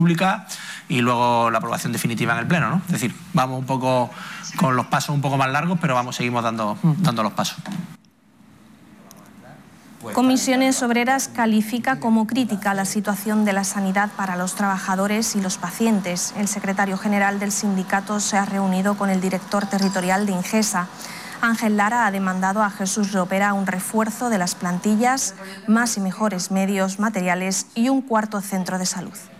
pública y luego la aprobación definitiva en el Pleno, ¿no? Es decir, vamos un poco con los pasos un poco más largos, pero seguimos dando los pasos. Comisiones Obreras califica como crítica la situación de la sanidad para los trabajadores y los pacientes. El secretario general del sindicato se ha reunido con el director territorial de Ingesa. Ángel Lara ha demandado a Jesús Ropera un refuerzo de las plantillas, más y mejores medios materiales y un cuarto centro de salud.